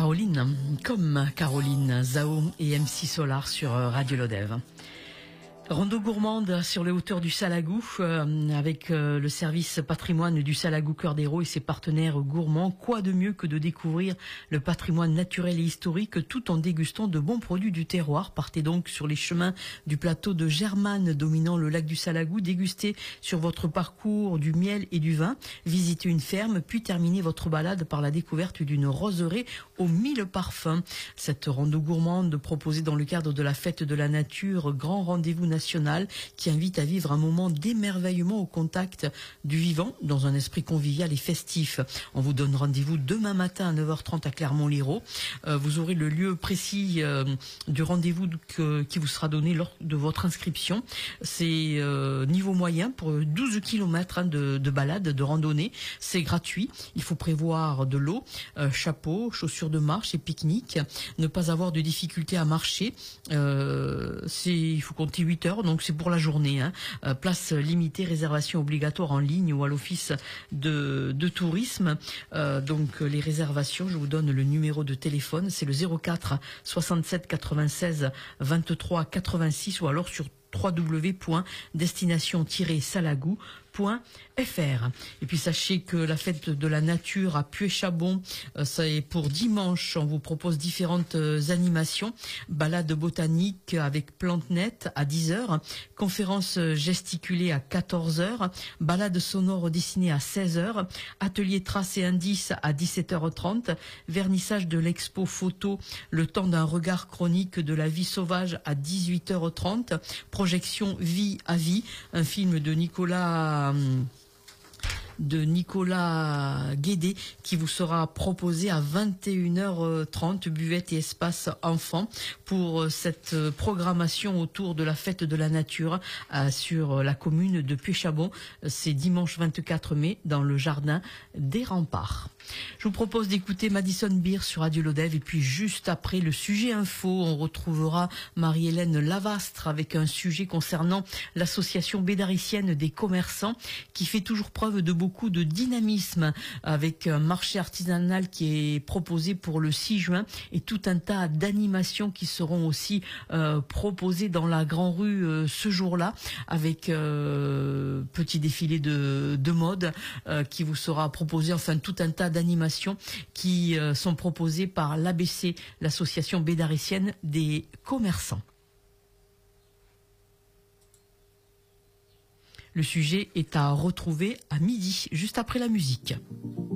Caroline, comme Caroline, Zao et MC Solar sur Radio Lodève. Rondo gourmande sur les hauteurs du Salagou avec le service patrimoine du Salagou Cœur d'Hérault et ses partenaires gourmands. Quoi de mieux que de découvrir le patrimoine naturel et historique tout en dégustant de bons produits du terroir. Partez donc sur les chemins du plateau de Germane dominant le lac du Salagou. Dégustez sur votre parcours du miel et du vin. Visitez une ferme puis terminez votre balade par la découverte d'une roseraie aux 1000 parfums. Cette rondo gourmande proposée dans le cadre de la fête de la nature, grand rendez-vous national qui invite à vivre un moment d'émerveillement au contact du vivant dans un esprit convivial et festif. On vous donne rendez-vous demain matin à 9h30 à Clermont-Lérault. Vous aurez le lieu précis du rendez-vous qui vous sera donné lors de votre inscription. C'est niveau moyen pour 12 km de balade, de randonnée. C'est gratuit. Il faut prévoir de l'eau, chapeau, chaussures de marche et pique-nique. Ne pas avoir de difficultés à marcher. Il faut compter 8 heures. Donc c'est pour la journée. Place limitée, réservation obligatoire en ligne ou à l'office de tourisme. Donc les réservations, je vous donne le numéro de téléphone, c'est le 04 67 96 23 86 ou alors sur www.destination-salagou.fr. Et puis sachez que la fête de la nature à Puy-Chabon, ça est pour dimanche. On vous propose différentes animations. Balade botanique avec Plantenet à 10h, conférence gesticulée à 14h, balade sonore dessinée à 16h, atelier traces et indices à 17h30, vernissage de l'expo photo Le temps d'un regard chronique de la vie sauvage à 18h30, projection Vie à vie, un film de Nicolas Guédé qui vous sera proposé à 21h30, buvette et espace enfants pour cette programmation autour de la fête de la nature sur la commune de Puy-Chabon. C'est dimanche 24 mai dans le jardin des Remparts. Je vous propose d'écouter Madison Beer sur Radio Lodève et puis juste après le sujet info, on retrouvera Marie-Hélène Lavastre avec un sujet concernant l'association bédaricienne des commerçants qui fait toujours preuve de beaucoup de dynamisme avec un marché artisanal qui est proposé pour le 6 juin et tout un tas d'animations qui seront aussi proposées dans la Grand Rue ce jour-là avec petit défilé de mode qui vous sera proposé, enfin tout un tas d'animations qui sont proposées par l'ABC, l'association bédaricienne des commerçants. Le sujet est à retrouver à midi, juste après la musique.